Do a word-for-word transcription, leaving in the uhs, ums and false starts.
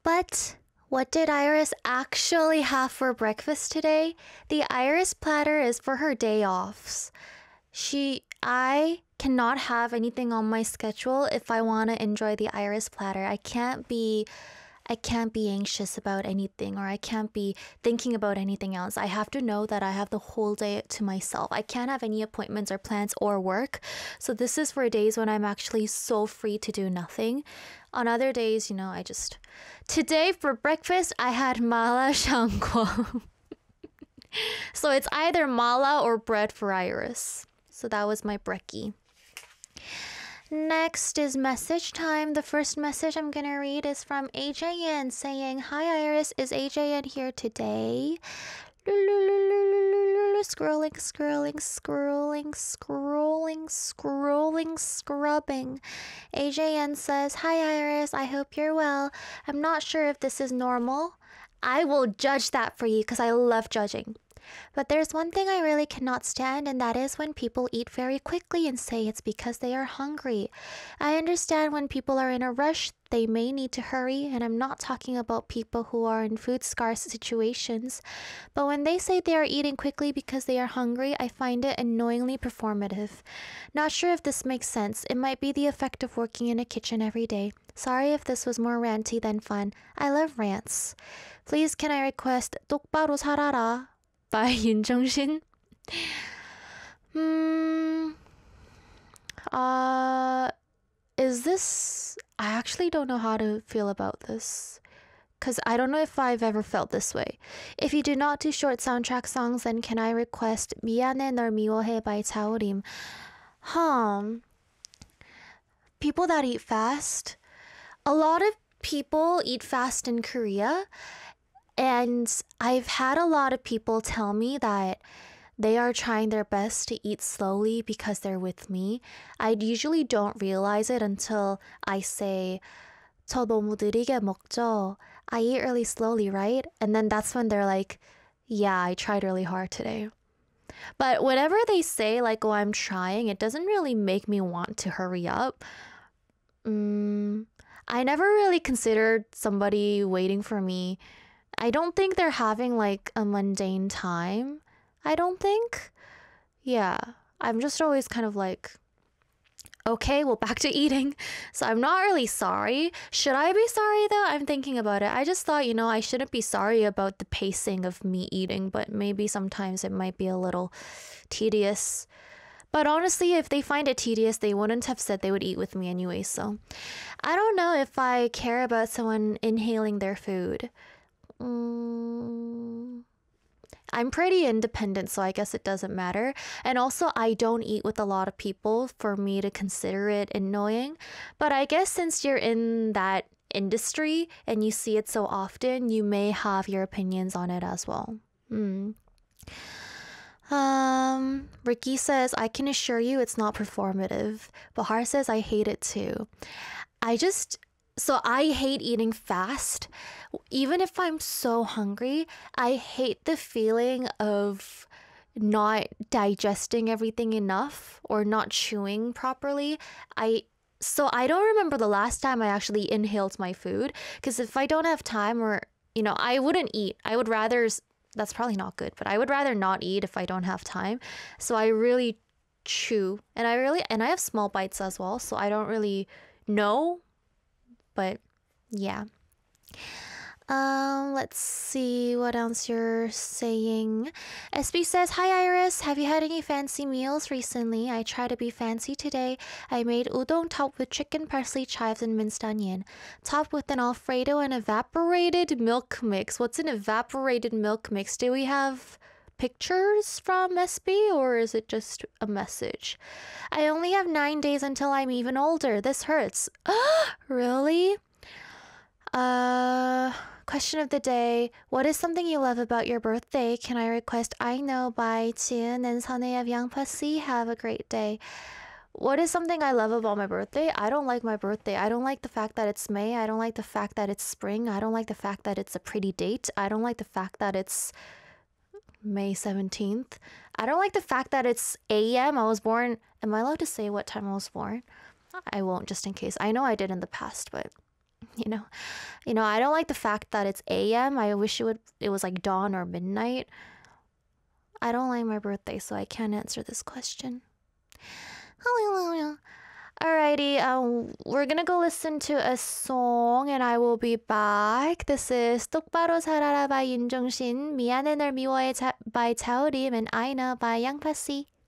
But what did Iris actually have for breakfast today? The Iris platter is for her day offs. She, I cannot have anything on my schedule if I want to enjoy the Iris platter. I can't be I can't be anxious about anything, or I can't be thinking about anything else. I have to know that I have the whole day to myself. I can't have any appointments or plans or work. So this is for days when I'm actually so free to do nothing. On other days, you know, I just... Today for breakfast, I had mala shangguo. So it's either mala or bread for Iris. So that was my brekkie. Next is message time. The first message I'm gonna read is from A J N saying, "Hi Iris, is A J N here today?" Scrolling, scrolling, scrolling, scrolling, scrolling, scrubbing. A J N says, "Hi Iris, I hope you're well. I'm not sure if this is normal. I will judge that for you because I love judging. But there's one thing I really cannot stand, and that is when people eat very quickly and say it's because they are hungry. I understand when people are in a rush, they may need to hurry, and I'm not talking about people who are in food scarce situations. But when they say they are eating quickly because they are hungry, I find it annoyingly performative. Not sure if this makes sense. It might be the effect of working in a kitchen every day. Sorry if this was more ranty than fun. I love rants. Please can I request 똑바로 살아라 by Yoon Jung-shin?" Hmm. Uh, is this... I actually don't know how to feel about this, because I don't know if I've ever felt this way. If you do not do short soundtrack songs, then can I request 미안해 널 미워해 by Chaorim? Hmm. People that eat fast. A lot of people eat fast in Korea. And I've had a lot of people tell me that they are trying their best to eat slowly because they're with me. I usually don't realize it until I say, "저 너무 느리게 먹죠? I eat really slowly, right?" And then that's when they're like, "Yeah, I tried really hard today." But whenever they say like, "Oh, I'm trying," it doesn't really make me want to hurry up. Mm, I never really considered somebody waiting for me. I don't think they're having like a mundane time. I don't think. Yeah, I'm just always kind of like, okay, well, back to eating. So I'm not really sorry. Should I be sorry though? I'm thinking about it. I just thought, you know, I shouldn't be sorry about the pacing of me eating, but maybe sometimes it might be a little tedious. But honestly, if they find it tedious, they wouldn't have said they would eat with me anyway. So I don't know if I care about someone inhaling their food. Mm, I'm pretty independent, so I guess it doesn't matter. And also, I don't eat with a lot of people for me to consider it annoying. But I guess since you're in that industry and you see it so often, you may have your opinions on it as well. Mm. Um, Ricky says, "I can assure you it's not performative." Bahar says, "I hate it too." I just... So I hate eating fast. Even if I'm so hungry, I hate the feeling of not digesting everything enough or not chewing properly. I so I don't remember the last time I actually inhaled my food, because if I don't have time, or you know, I wouldn't eat. I would rather... That's probably not good, but I would rather not eat if I don't have time. So I really chew, and I really and I have small bites as well, so I don't really know. But yeah. Um, let's see what else you're saying. S B says, "Hi Iris, have you had any fancy meals recently? I try to be fancy today. I made udon topped with chicken, parsley, chives, and minced onion. Topped with an Alfredo and evaporated milk mix." What's an evaporated milk mix? Do we have pictures from S B, or is it just a message? "I only have nine days until I'm even older. This hurts." Really? Uh, question of the day. What is something you love about your birthday? Can I request "I Know" by Jian and Sunny of Young Pussy? Have a great day. What is something I love about my birthday? I don't like my birthday. I don't like the fact that it's May. I don't like the fact that it's spring. I don't like the fact that it's a pretty date. I don't like the fact that it's May seventeenth. I don't like the fact that it's A M. I was born... Am I allowed to say what time I was born? I won't, just in case. I know I did in the past, but You know, you know, I don't like the fact that it's A M. I wish it would it was like dawn or midnight. I don't like my birthday, so I can't answer this question. Alrighty, um, we're gonna go listen to a song and I will be back. This is 똑바로 살아라 by 윤종신, 미안해 널 미워해 자, by 자우림, and I know by 양파씨.